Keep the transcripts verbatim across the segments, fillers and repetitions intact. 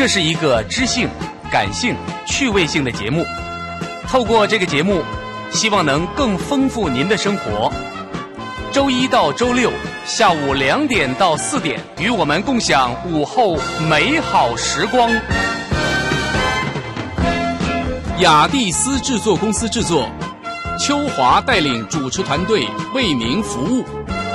这是一个知性、感性、趣味性的节目。透过这个节目，希望能更丰富您的生活。周一到周六下午两点到四点，与我们共享午后美好时光。雅蒂斯制作公司制作，秋华带领主持团队为您服务。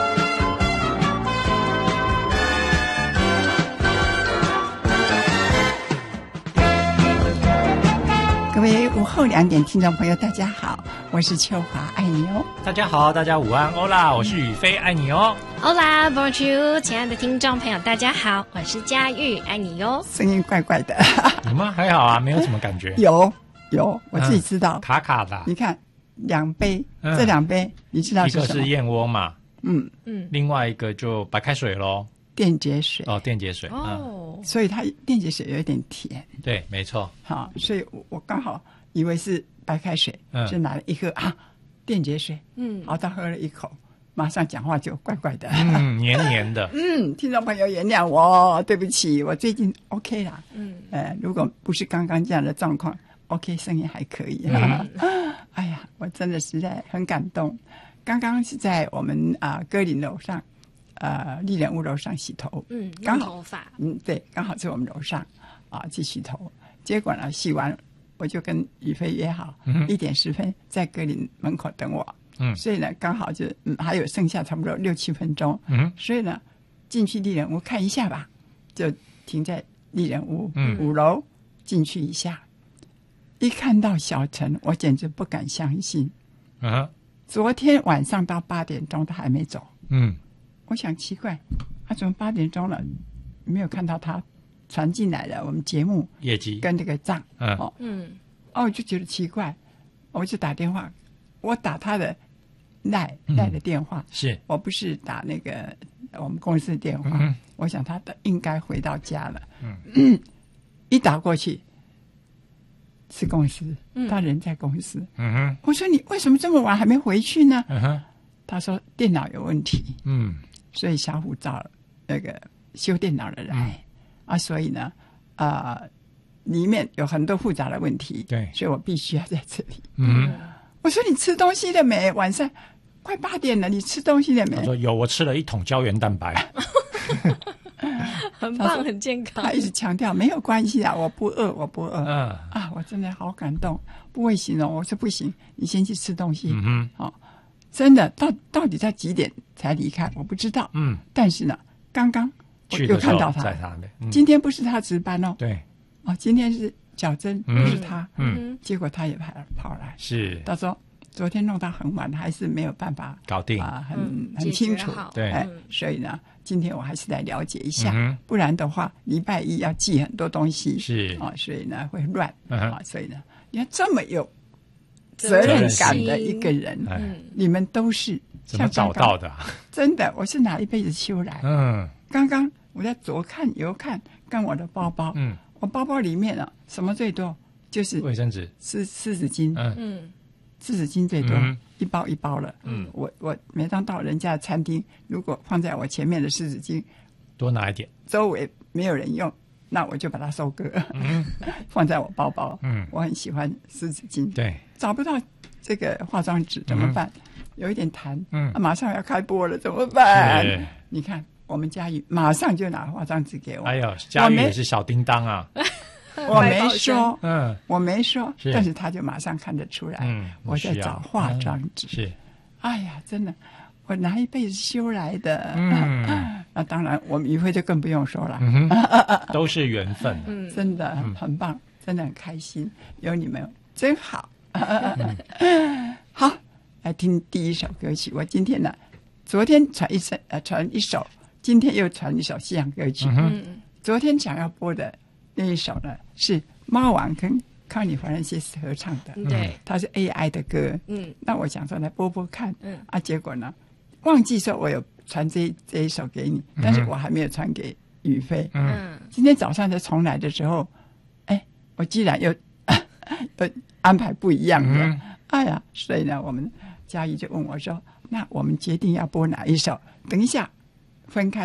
各位午后两点听众朋友大家好，我是秋华，爱你哦。 大家好，大家午安，欧啦，我是宇飞，爱你哦。 欧啦 Bonjour， 亲爱的听众朋友大家好，我是佳玉，爱你哟。 声音怪怪的。 你们还好啊，没有什么感觉。 有有，我自己知道。 嗯、卡卡的。 你看两杯、嗯，这两杯你知道是什么？ 一个是燕窝嘛， 嗯嗯， 另外一个就白开水咯。 电解水哦，电解水哦、 嗯， 所以它电解水有一点甜。 对，没错。 好，所以我我刚好以为是白开水，嗯、就拿了一喝啊，电解水。嗯，好，他喝了一口，马上讲话就怪怪的， 嗯，黏黏的。 嗯，听众朋友原谅我，对不起，我最近 OK 啦。 嗯， 呃，如果不是刚刚这样的状况 ，OK， 声音还可以。嗯、哎呀，我真的实在很感动。刚刚是在我们啊歌林楼上。呃，丽人屋楼上洗头， 嗯， 刚好头发， 嗯，对，刚好是我们楼上啊去洗头。结果呢，洗完我就跟宇飞约好，一、嗯、点十分在格林门口等我。嗯，所以呢，刚好就嗯还有剩下差不多六七分钟。嗯，所以呢，进去丽人屋看一下吧，就停在丽人屋、嗯、五楼进去一下。一看到小陈，我简直不敢相信。啊，昨天晚上到八点钟他还没走。嗯。我想奇怪，他、啊、怎么八点钟了，没有看到他传进来了？我们节目业绩跟这个账， 嗯哦，嗯，哦，我就觉得奇怪，我就打电话，我打他的赖赖的电话， 是我不是打那个我们公司的电话，嗯、我想他的应该回到家了，嗯，嗯一打过去是公司，嗯、他人在公司，嗯哼，我说你为什么这么晚还没回去呢？嗯哼，他说电脑有问题，嗯。所以小虎找那个修电脑的来、嗯、啊，所以呢，啊、呃，里面有很多复杂的问题， 对， 所以我必须要在这里。嗯，我说你吃东西了没？晚上快八点了，你吃东西了没？ 他说有，我吃了一桶胶原蛋白， 很棒，很健康。 他一直强调没有关系啊，我不饿，我不饿。嗯啊，我真的好感动，不会形容。我说不行，你先去吃东西。嗯哼，好、哦。真的，到到底在几点才离开？我不知道。嗯，但是呢，刚刚我又看到他。 在他的、 嗯、今天不是他值班哦。 对。 哦，今天是小珍，不是他。嗯。结果他也跑跑来。 是。 他说昨天弄到很晚，还是没有办法搞定啊、呃，很、 嗯、 很清楚。 对、 哎。所以呢，今天我还是来了解一下，嗯、不然的话，礼拜一要记很多东西。 是。 啊、哦，所以呢会乱。嗯、啊，所以呢，你看这么有责任感的一个人，嗯，你们都是怎么找到的？ 真的，我是拿一辈子修来。嗯，刚刚我在左看右看，跟我的包包，嗯，我包包里面啊，什么最多？就是卫生纸、 湿湿纸巾，嗯嗯，湿纸巾最多，嗯、一包一包了。嗯，我我每当到人家的餐厅，如果放在我前面的湿纸巾多拿一点， 周围没有人用。那我就把它收割，嗯、放在我包包。嗯，我很喜欢湿纸巾。 对， 找不到这个化妆纸怎么办？嗯、有一点痰，嗯、啊，马上要开播了，怎么办？你看，我们佳玉马上就拿化妆纸给我。 哎呦，佳玉也是小叮当啊！ 我没说，嗯，我没说，但是他就马上看得出来，嗯，我在找化妆纸。嗯、是，哎呀，真的。我拿一辈子修来的，嗯，那当然，我们于辉就更不用说了， 嗯、都是缘分， 嗯，真的很棒，真的很开心，有你们真好。嗯、好，来听第一首歌曲。我今天呢，昨天传一首，呃，传一首，今天又传一首西洋歌曲。嗯，昨天想要播的那一首呢，是猫王跟康妮·弗兰西斯合唱的， 对， 它是 A I 的歌。嗯，那我想说来播播看，嗯，啊，结果呢？忘记说我有传这这一首给你，但是我还没有传给宇飞。嗯，今天早上在重来的时候，哎，我居然又又安排不一样的。嗯、哎呀，所以呢，我们佳怡就问我说：“那我们决定要播哪一首？等一下分开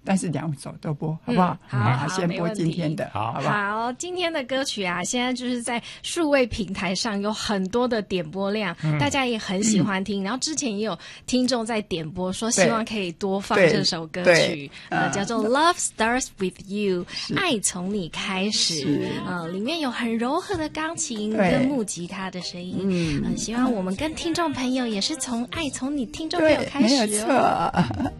但是两首都播，好不好？ 嗯、好，好， 先播今天的， 好， 好不好？ 好，今天的歌曲啊，现在就是在数位平台上有很多的点播量，嗯、大家也很喜欢听。嗯、然后之前也有听众在点播说，希望可以多放这首歌曲，呃，叫做《Love Starts with You》，爱从你开始。呃，里面有很柔和的钢琴跟木吉他的声音。嗯、呃，希望我们跟听众朋友也是从爱从你听众朋友开始、哦。 没有错。